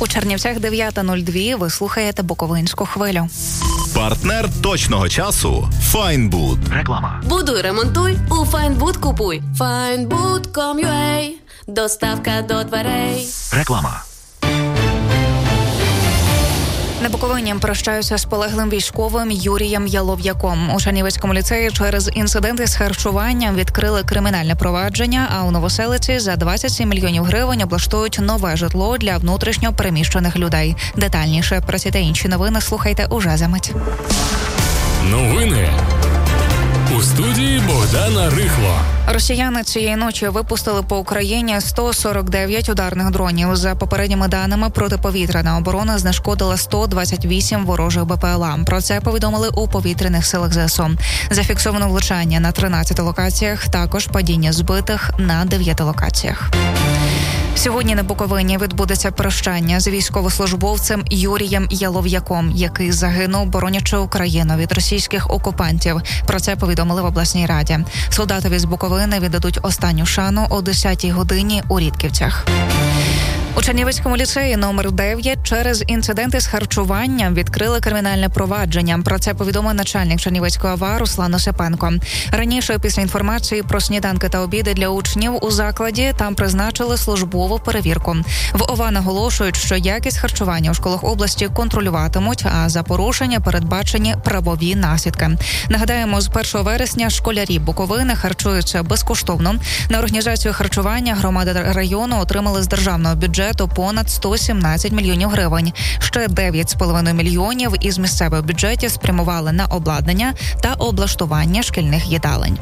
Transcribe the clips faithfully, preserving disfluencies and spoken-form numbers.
У Чернівцях дев'ята нуль два. Ви слухаєте Буковинську хвилю. Партнер точного часу – Файнбуд. Реклама. Будуй, ремонтуй, у Файнбуд купуй. файнбуд крапка ком крапка ю а. Доставка до дверей. Реклама. На Буковині прощаюся з полеглим військовим Юрієм Ялов'яком. У Чернівецькому ліцеї через інциденти з харчуванням відкрили кримінальне провадження, а у Новоселиці за двадцять сім мільйонів гривень облаштують нове житло для внутрішньо переміщених людей. Детальніше про ці та інші новини слухайте уже за мить. Новини у студії Богдана Рихло. Росіяни цієї ночі випустили по Україні сто сорок дев'ять ударних дронів. За попередніми даними, протиповітряна оборона знешкодила сто двадцять вісім ворожих Бе Пе Ел А. Про це повідомили у повітряних силах Зе Ес О. Зафіксовано влучання на тринадцяти локаціях, також падіння збитих на дев'яти локаціях. Сьогодні на Буковині відбудеться прощання з військовослужбовцем Юрієм Ялов'яком, який загинув, боронячи Україну від російських окупантів. Про це повідомили в обласній раді. Солдатові з Буковини віддадуть останню шану о десятій годині у Рідківцях. У Чернівецькому ліцеї номер дев'ять через інциденти з харчуванням відкрили кримінальне провадження. Про це повідомив начальник Чернівецької ОВА Руслан Осипенко. Раніше, після інформації про сніданки та обіди для учнів у закладі, там призначили службову перевірку. В ОВА наголошують, що якість харчування у школах області контролюватимуть, а за порушення передбачені правові наслідки. Нагадаємо, з першого вересня школярі Буковини харчуються безкоштовно. На організацію харчування громади району отримали з державного бюджету понад сто сімнадцять мільйонів гривень. Ще дев'ять з половиною мільйонів із місцевих бюджетів спрямували на обладнання та облаштування шкільних їдалень.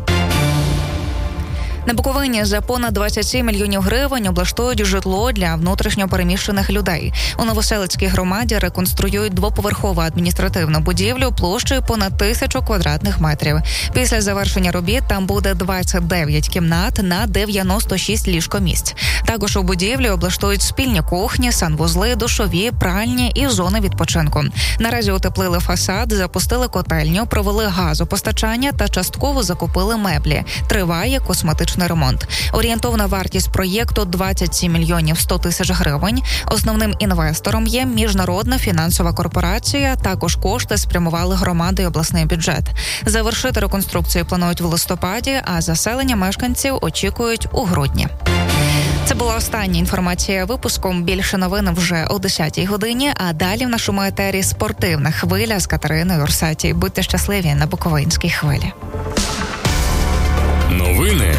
На Буковині за понад двадцять сім мільйонів гривень облаштують житло для внутрішньо переміщених людей. У Новоселицькій громаді реконструюють двоповерхову адміністративну будівлю площею понад тисячу квадратних метрів. Після завершення робіт там буде двадцять дев'ять кімнат на дев'яносто шість ліжкомісць. Також у будівлі облаштують спільні кухні, санвузли, душові, пральні і зони відпочинку. Наразі утеплили фасад, запустили котельню, провели газопостачання та частково закупили меблі. Триває косметичний ремонт. Орієнтовна вартість проєкту двадцять сім мільйонів сто тисяч гривень. Основним інвестором є міжнародна фінансова корпорація. Також кошти спрямували громади і обласний бюджет. Завершити реконструкцію планують в листопаді, а заселення мешканців очікують у грудні. Це була остання інформація випуску. Більше новин вже о десятій годині, а далі в нашому етері спортивна хвиля з Катериною Орсаті. Будьте щасливі на Буковинській хвилі. Новини